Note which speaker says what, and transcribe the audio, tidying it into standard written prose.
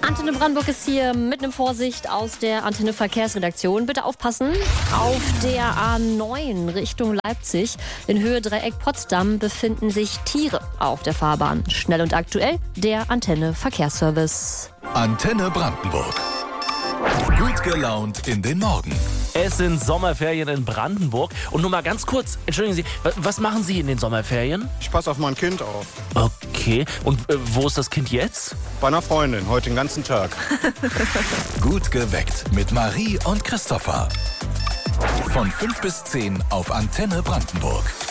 Speaker 1: Antenne Brandenburg ist hier mit einem Vorsicht aus der Antenne Verkehrsredaktion. Bitte aufpassen, auf der A9 Richtung Leipzig in Höhe Dreieck Potsdam befinden sich Tiere auf der Fahrbahn. Schnell und aktuell der Antenne Verkehrsservice.
Speaker 2: Antenne Brandenburg. Gut gelaunt in den Morgen.
Speaker 3: Es sind Sommerferien in Brandenburg. Und nur mal ganz kurz, entschuldigen Sie, was machen Sie in den Sommerferien?
Speaker 4: Ich passe auf mein Kind auf.
Speaker 3: Okay, und wo ist das Kind jetzt?
Speaker 4: Bei einer Freundin, heute den ganzen Tag.
Speaker 2: Gut geweckt mit Marie und Christopher. Von 5 bis 10 auf Antenne Brandenburg.